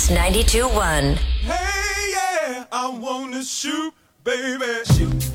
Dance 92.1. Hey, yeah, I wanna shoot, baby. Shoot.